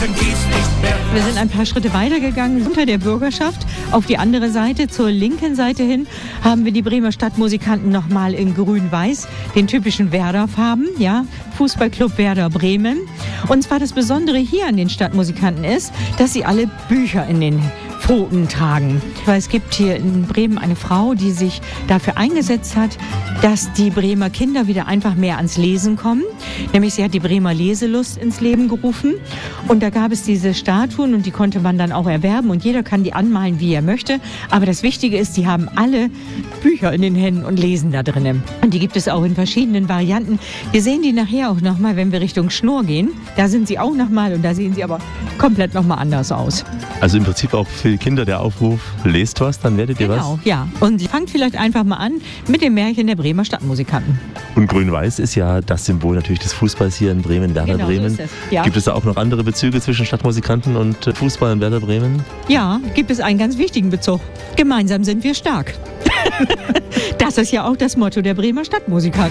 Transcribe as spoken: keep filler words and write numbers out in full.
lesen geht's nicht mehr. Wir sind ein paar Schritte weitergegangen unter der Bürgerschaft. Auf die andere Seite, zur linken Seite hin, haben wir die Bremer Stadtmusikanten nochmal in grün-weiß, den typischen Werder-Farben, ja, Fußballclub Werder Bremen. Und zwar das Besondere hier an den Stadtmusikanten ist, dass sie alle Bücher in den Pfoten tragen. Weil es gibt hier in Bremen eine Frau, die sich dafür eingesetzt hat, dass die Bremer Kinder wieder einfach mehr ans Lesen kommen. Nämlich sie hat die Bremer Leselust ins Leben gerufen. Und da gab es diese Statuen und die konnte man dann auch erwerben. Und jeder kann die anmalen, wie er möchte. Aber das Wichtige ist, die haben alle Bücher in den Händen und lesen da drinnen. Und die gibt es auch in verschiedenen Varianten. Wir sehen die nachher auch nochmal, wenn wir Richtung Schnurr gehen. Da sind sie auch nochmal und da sehen sie aber komplett nochmal anders aus. Also im Prinzip auch für die Kinder der Aufruf, lest was, dann werdet ihr genau, was. Ja. Und fangt vielleicht einfach mal an mit dem Märchen der Bremer Stadtmusikanten. Und grün-weiß ist ja das Symbol natürlich des Fußballs hier in Bremen, Werder Genau, Bremen. so ist es. Ja. Gibt es da auch noch andere Bezüge zwischen Stadtmusikanten und Fußball und Werder Bremen? Ja, gibt es einen ganz wichtigen Bezug. Gemeinsam sind wir stark. Das ist ja auch das Motto der Bremer Stadtmusikanten.